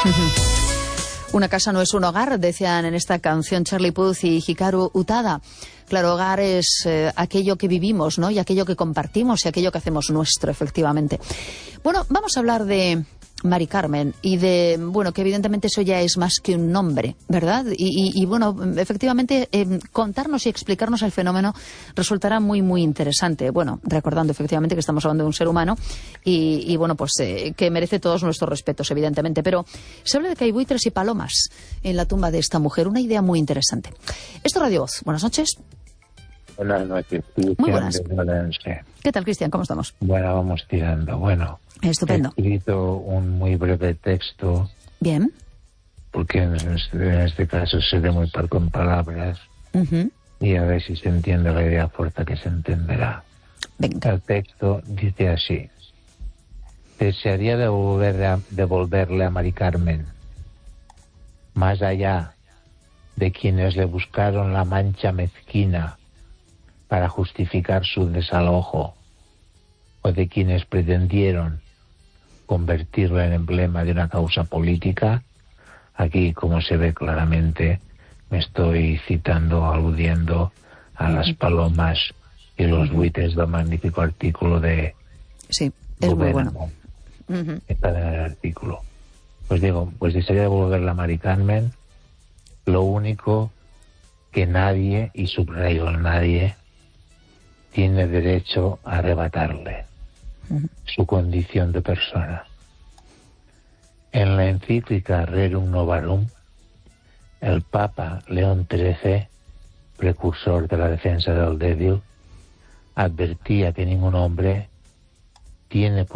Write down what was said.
Una casa no es un hogar, decían en esta canción Charlie Puth y Hikaru Utada. Claro, hogar es aquello que vivimos, ¿no? Y aquello que compartimos y aquello que hacemos nuestro, efectivamente. Bueno, vamos a hablar de Mari Carmen y de, bueno, que evidentemente eso ya es más que un nombre, ¿verdad? Y bueno, efectivamente, contarnos y explicarnos el fenómeno resultará muy, muy interesante. Bueno, recordando efectivamente que estamos hablando de un ser humano y bueno, pues que merece todos nuestros respetos, evidentemente. Pero se habla de que hay buitres y palomas en la tumba de esta mujer. Una idea muy interesante. Esto es Radio Voz. Buenas noches. Buenas noches. Muy buenas. ¿Qué tal, Cristian? ¿Cómo estamos? Bueno, vamos tirando. Bueno, estupendo. He escrito un muy breve texto. Bien. Porque en este caso seré muy parco en palabras. Y a ver si se entiende la idea fuerte que se entenderá. Venga. El texto dice así: desearía devolverle a Mari Carmen, más allá de quienes le buscaron la mancha mezquina para justificar su desalojo, o de quienes pretendieron convertirlo en emblema de una causa política. Aquí, como se ve claramente, me estoy aludiendo a las palomas y los buitres del magnífico artículo de... Sí, es muy bueno. Está en el artículo. Pues digo, pues desearía devolverle a Mari Carmen lo único que nadie, y subrayo el nadie, tiene derecho a arrebatarle: su condición de persona. En la encíclica Rerum Novarum, el Papa León XIII, precursor de la defensa del débil, advertía que ningún hombre tiene